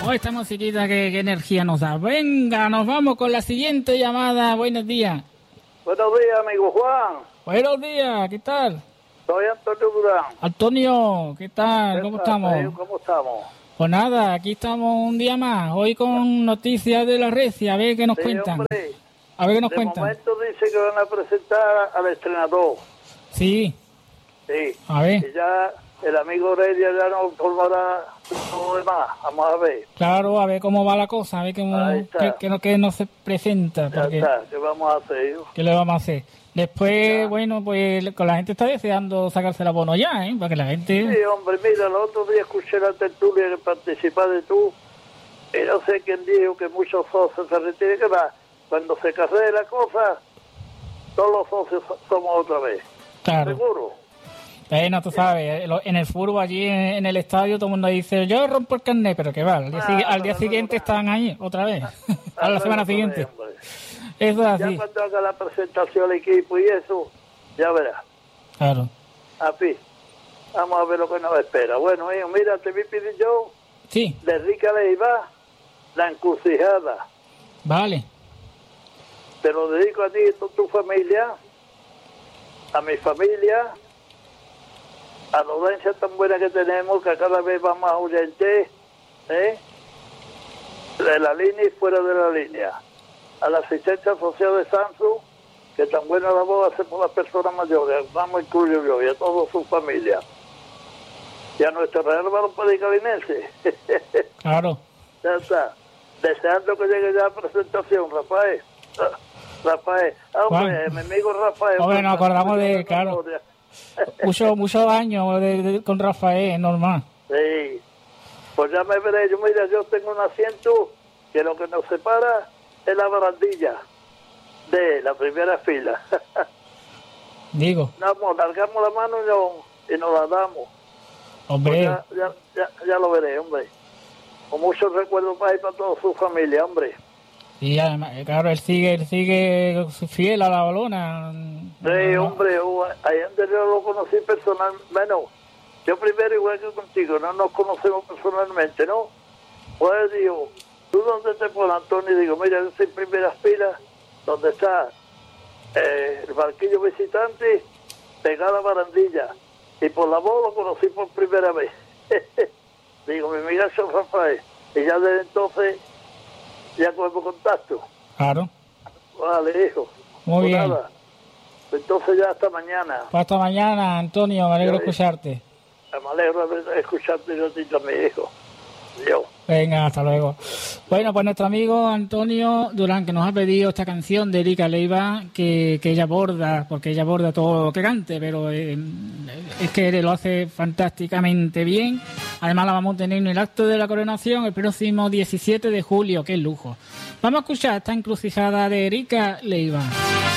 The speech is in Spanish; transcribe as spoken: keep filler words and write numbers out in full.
Oh, esta musiquita, qué, qué energía nos da. Venga, nos vamos con la siguiente llamada. Buenos días. Buenos días, amigo Juan. Buenos días, ¿qué tal? Soy Antonio Durán. Antonio, ¿qué tal? ¿Qué ¿Cómo tal, estamos? tío? ¿Cómo estamos? Pues nada, aquí estamos un día más. Hoy con noticias de la Recia, a ver qué nos Sí, cuentan. hombre. A ver qué nos De cuentan. momento dice que van a presentar al estrenador. Sí, Sí. a ver. Y ya el amigo Heredia ya nos informará todo lo demás. Vamos a ver. Claro, a ver cómo va la cosa, a ver cómo, Ahí está. qué, qué no, qué no se presenta. Ya Porque, está. ¿Qué vamos a hacer? hijo? ¿qué le vamos a hacer? Después, Ya. bueno, pues con la gente está deseando sacarse la bono ya, ¿eh? Para que la gente... Sí, hombre, mira, el otro día escuché la tertulia que participaste tú. Y no sé quién dijo que muchos socios se retiren. Que va, cuando se carree la cosa, todos los socios somos otra vez. Claro. ¿Seguro? Bueno, tú sabes, eh, lo- en el fútbol allí en, en el estadio todo el mundo dice, yo rompo el carnet, pero que va, al día, Ah, sigui- al día pero no, siguiente no. están ahí, otra vez, a la Luego semana otra siguiente. vez, hombre. Eso es Ya así. cuando haga la presentación al equipo y eso, ya verás. Claro. A fin. Vamos a ver lo que nos espera. Bueno, hijo, mira, te voy a pedir yo Sí, de Rica Leiva, La Encrucijada. vale. Te lo dedico a ti y a tu, tu familia, a mi familia, a la audiencia tan buena que tenemos, que cada vez va más oyente, ¿eh? De la línea y fuera de la línea. A la asistencia social de Samsung, que tan buena labor hace por las personas mayores, vamos incluyo yo, y a toda su familia. Y a nuestro Real Balón Pedicalinense. Claro. Ya está. Deseando que llegue ya la presentación, Rafael. Ah, Rafael. Ah, hombre, Juan. mi amigo Rafael. Hombre, nos acordamos de- Mucha claro. memoria. Muchos muchos años de- de- con Rafael, es normal. Sí. Pues ya me veré. Yo, mira, yo tengo un asiento que lo que nos separa es la barandilla de la primera fila. Digo, Vamos, largamos la mano y, no, y nos la damos. Pues hombre, ya, ya, ya, ya lo veré, hombre. Con muchos recuerdos para ir para toda su familia, hombre. y además, eh, claro, él sigue, él sigue fiel a la balona. Sí, No, hombre, uh, ahí antes yo lo conocí personalmente. Bueno, yo primero igual que contigo, no nos conocemos personalmente, ¿no? Pues digo, ¿tú dónde te pones, Antonio? Y digo, mira, yo estoy en primeras filas, donde está eh, el barquillo visitante, pegada a la barandilla. Y por la voz lo conocí por primera vez. Digo, mi amiga es Rafael. Y ya desde entonces, ya cogemos contacto. Claro, Vale, hijo. muy Pues bien. nada. Entonces ya hasta mañana. Pues hasta mañana, Antonio, me alegro Ya, de escucharte. Me alegro de escucharte yo a ti también, hijo. Dios. Venga, hasta luego. Bueno, pues nuestro amigo Antonio Durán, que nos ha pedido esta canción de Erika Leiva, que, que ella aborda, porque ella aborda todo lo que cante, pero eh, es que lo hace fantásticamente bien. Además la vamos a tener en el acto de la coronación el próximo diecisiete de julio, qué lujo. Vamos a escuchar esta encrucijada de Erika Leiva.